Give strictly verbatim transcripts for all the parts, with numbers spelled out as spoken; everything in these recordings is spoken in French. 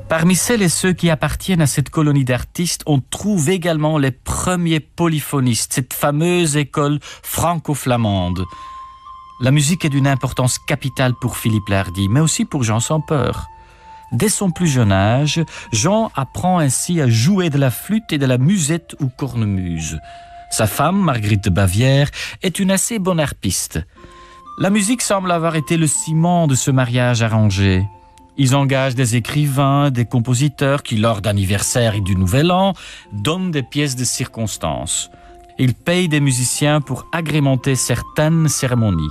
Parmi celles et ceux qui appartiennent à cette colonie d'artistes, on trouve également les premiers polyphonistes, cette fameuse école franco-flamande. La musique est d'une importance capitale pour Philippe Lardy, mais aussi pour Jean sans peur. Dès son plus jeune âge, Jean apprend ainsi à jouer de la flûte et de la musette ou cornemuse. Sa femme, Marguerite de Bavière, est une assez bonne harpiste. La musique semble avoir été le ciment de ce mariage arrangé. Ils engagent des écrivains, des compositeurs qui, lors d'anniversaires et du Nouvel An, donnent des pièces de circonstance. Ils payent des musiciens pour agrémenter certaines cérémonies.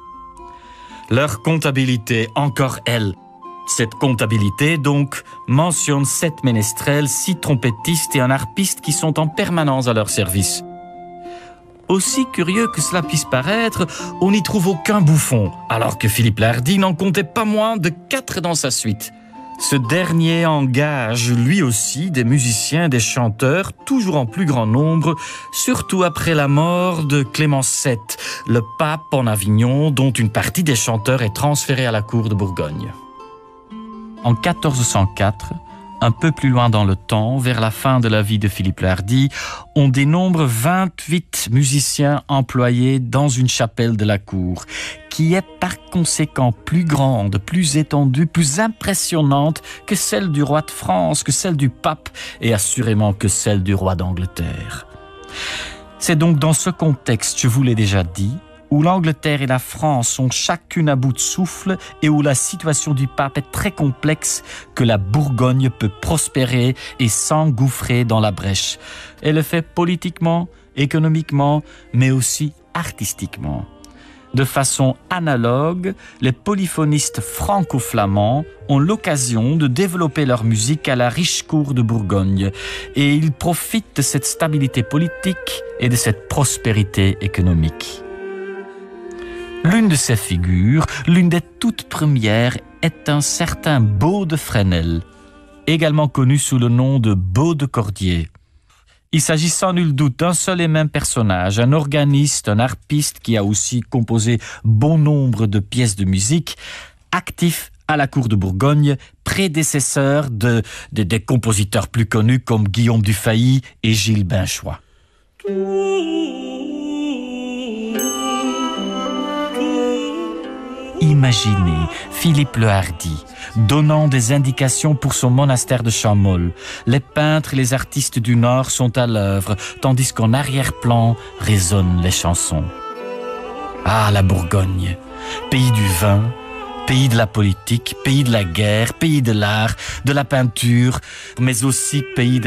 Leur comptabilité, encore elle. Cette comptabilité, donc, mentionne sept ménestrels, six trompettistes et un harpiste qui sont en permanence à leur service. Aussi curieux que cela puisse paraître, on n'y trouve aucun bouffon, alors que Philippe Lardy n'en comptait pas moins de quatre dans sa suite. Ce dernier engage lui aussi des musiciens, des chanteurs, toujours en plus grand nombre, surtout après la mort de Clément sept, le pape en Avignon, dont une partie des chanteurs est transférée à la cour de Bourgogne. En quatorze cent quatre, un peu plus loin dans le temps, vers la fin de la vie de Philippe Lardy, on dénombre vingt-huit musiciens employés dans une chapelle de la cour, qui est par conséquent plus grande, plus étendue, plus impressionnante que celle du roi de France, que celle du pape et assurément que celle du roi d'Angleterre. C'est donc dans ce contexte, je vous l'ai déjà dit, où l'Angleterre et la France sont chacune à bout de souffle et où la situation du pape est très complexe, que la Bourgogne peut prospérer et s'engouffrer dans la brèche. Elle le fait politiquement, économiquement, mais aussi artistiquement. De façon analogue, les polyphonistes franco-flamands ont l'occasion de développer leur musique à la riche cour de Bourgogne et ils profitent de cette stabilité politique et de cette prospérité économique. L'une de ces figures, l'une des toutes premières, est un certain Beau de Fresnel, également connu sous le nom de Beau de Cordier. Il s'agit sans nul doute d'un seul et même personnage, un organiste, un harpiste qui a aussi composé bon nombre de pièces de musique, actif à la cour de Bourgogne, prédécesseur de, de, des compositeurs plus connus comme Guillaume Dufay et Gilles Binchois. Imaginez Philippe le Hardy donnant des indications pour son monastère de Champmol. Les peintres et les artistes du Nord sont à l'œuvre, tandis qu'en arrière-plan résonnent les chansons. Ah, la Bourgogne, pays du vin, pays de la politique, pays de la guerre, pays de l'art, de la peinture, mais aussi pays de